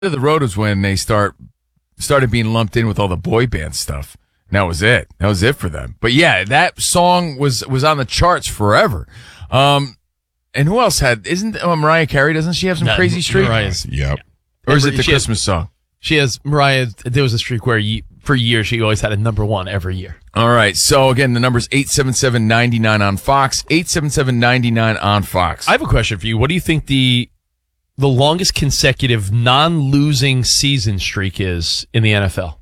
The road was when they started being lumped in with all the boy band stuff. And that was it. That was it for them. But yeah, that song was on the charts forever. And who else isn't Mariah Carey? Doesn't she have some crazy streak? Mariah's. Yep. Or is it the Christmas song? She has Mariah. There was a streak where for years she always had a number one every year. All right. So again, the number's 877-99 on Fox. 877-99 on Fox. I have a question for you. What do you think the longest consecutive non-losing season streak is in the NFL?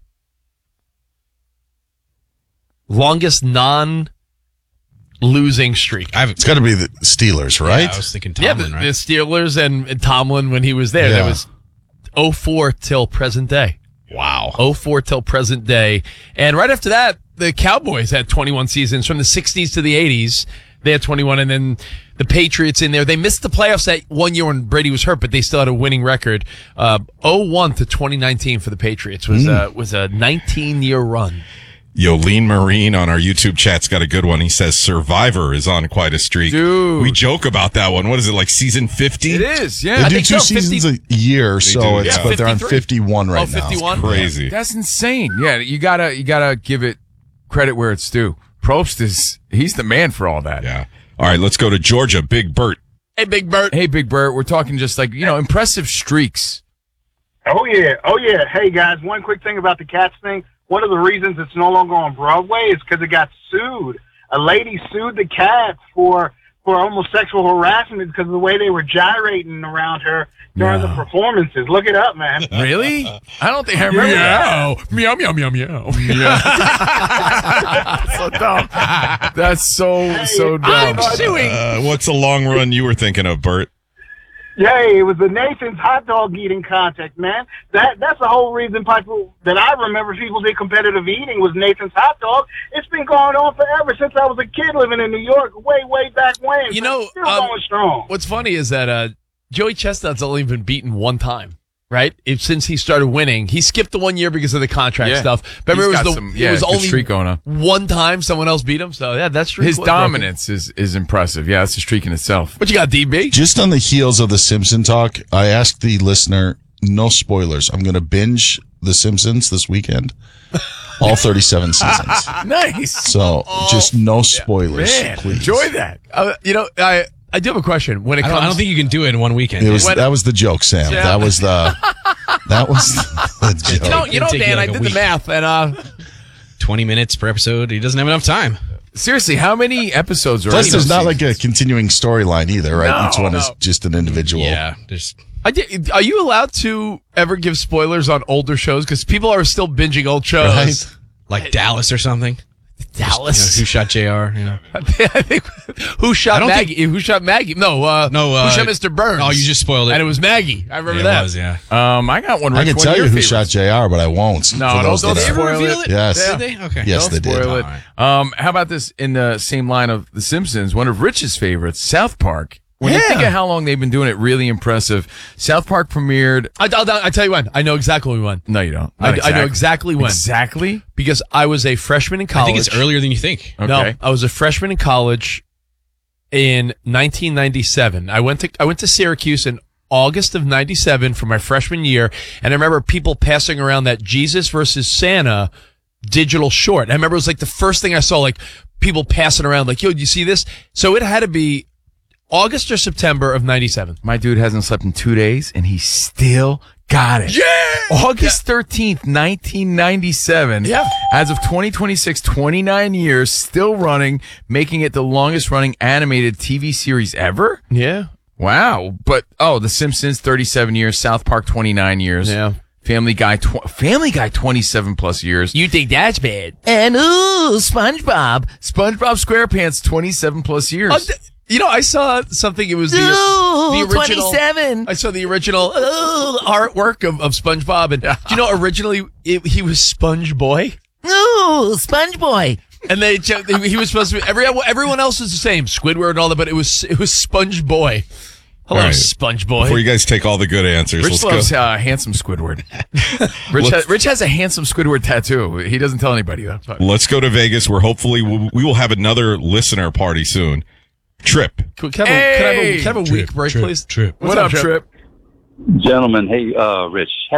Longest non-losing streak. It's got to be the Steelers, right? Yeah, I was thinking Tomlin, the Steelers and Tomlin when he was there. Yeah. That was 04 till present day. Wow. 04 till present day. And right after that, the Cowboys had 21 seasons from the 60s to the 80s. They had 21, and then the Patriots in there. They missed the playoffs that one year when Brady was hurt, but they still had a winning record. 01 to 2019 for the Patriots was a 19-year run. Yolene Marine on our YouTube chat's got a good one. He says Survivor is on quite a streak. Dude. We joke about that one. What is it, like season 50? It is, yeah. They do two seasons a year, but they're on 51 right now. 51? Crazy. That's insane. Yeah, you gotta give it credit where it's due. Probst he's the man for all that. Yeah. All right, let's go to Georgia. Big Bert. Hey, Big Bert. Hey, Big Bert. We're talking just like, impressive streaks. Oh, yeah. Hey, guys, one quick thing about the Cats thing. One of the reasons it's no longer on Broadway is because it got sued. A lady sued the Cats for almost sexual harassment because of the way they were gyrating around her during the performances. Look it up, man. Really? I don't think I remember that. Meow, meow, meow, meow. So dumb. That's so dumb. I'm suing. What's the long run you were thinking of, Bert? Yay, it was the Nathan's hot dog eating contest, man. That's the whole reason that I remember people did competitive eating was Nathan's hot dog. It's been going on forever since I was a kid living in New York, way back when. Still going strong. What's funny is that Joey Chestnut's only been beaten one time, right? Since he started winning. He skipped the 1 year because of the contract stuff. Remember, it was only streak going on. one time someone else beat him. So, yeah, that's true. His dominance is impressive. Yeah, that's a streak in itself. What you got, DB? Just on the heels of the Simpson talk, I asked the listener, no spoilers. I'm going to binge The Simpsons this weekend. All 37 seasons. Nice. So, just no spoilers, Man, please. enjoy that. I do have a question. When it I comes, don't think you can do it in one weekend. That was the joke, Sam. Yeah. That was the joke. you know, Take you Dan, like I a did week. the math, and 20 minutes per episode. He doesn't have enough time. Seriously, how many episodes are Plus, in there's those not like seasons? a continuing storyline either, right? No, Each one is just an individual. Yeah, there's are you allowed to ever give spoilers on older shows? Because people are still binging old shows. Right? like Dallas or something. Dallas. Who shot JR? I think who shot Maggie? Who shot Maggie? No, who shot Mr. Burns? Oh, you just spoiled it. And it was Maggie. I remember that. It was, yeah. I got one. I Rick, can one tell of you your who favorites. shot JR, but I won't. No, for those don't that spoil have- it. Yes. Did they? Okay. Yes, Don't they did. spoil it. How about this in the same line of The Simpsons? One of Rich's favorites, South Park. When you think of how long they've been doing it, really impressive. South Park premiered. I tell you when. I know exactly when. No, you don't. I know exactly when. Exactly? Because I was a freshman in college. I think it's earlier than you think. Okay. No, I was a freshman in college in 1997. I went to Syracuse in August of 97 for my freshman year, and I remember people passing around that Jesus versus Santa digital short. I remember it was like the first thing I saw, like people passing around like, yo, do you see this? So it had to be August or September of 97. My dude hasn't slept in 2 days, and he still got it. Yeah! August 13th, 1997. Yeah. As of 2026, 29 years, still running, making it the longest running animated TV series ever. Yeah. Wow. But, The Simpsons, 37 years. South Park, 29 years. Yeah. Family Guy, 27 plus years. You think that's bad? And, SpongeBob SquarePants, 27 plus years. I saw something. It was the original. 27. I saw the original artwork of SpongeBob, and do you know originally he was Sponge Boy. Ooh, Sponge Boy. And he was supposed to be everyone else was the same, Squidward and all that, but it was Sponge Boy. Hello, All right. Sponge Boy. Before you guys take all the good answers, Rich let's loves go. handsome Squidward. Rich has a handsome Squidward tattoo. He doesn't tell anybody that. Let's go to Vegas, where hopefully we will have another listener party soon. Trip. Can I have a week break, please? Trip. What up, Trip? Gentlemen, hey, Rich,